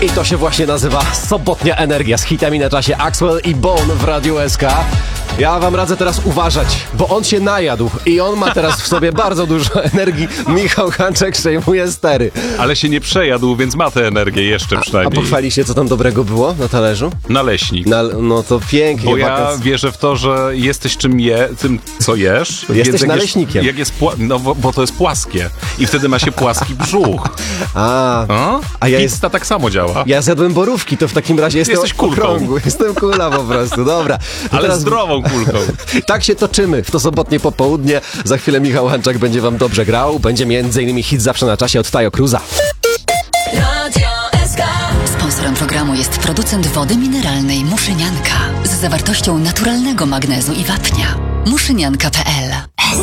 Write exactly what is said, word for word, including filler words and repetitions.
I to się właśnie nazywa Sobotnia Energia z hitami na czasie. Axwell i Bone w Radiu S K. Ja wam radzę teraz uważać, bo on się najadł i on ma teraz w sobie bardzo dużo energii. Michał Hanczek przejmuje stery. Ale się nie przejadł, więc ma tę energię jeszcze A przynajmniej. pochwali się, co tam dobrego było na talerzu? Naleśnik. Na, no to pięknie. Bo ja wakac... wierzę w to, że jesteś czym je, tym, co jesz. Jesteś jak naleśnikiem. Jest, jak jest pła- no bo, bo to jest płaskie. I wtedy ma się płaski brzuch. A, A, a ja, Pizza jest, tak samo działa. ja zjadłem borówki, to w takim razie jestem Jesteś kulką. okrągły. Jestem kula po prostu, dobra. To Ale teraz... zdrową kulką. Tak się toczymy w to sobotnie popołudnie. Za chwilę Michał Hanczak będzie wam dobrze grał. Będzie między innymi hit Zawsze na czasie od Tajo Cruza. Sponsorem programu jest producent wody mineralnej Muszynianka z zawartością naturalnego magnezu i wapnia. muszynianka kropka p l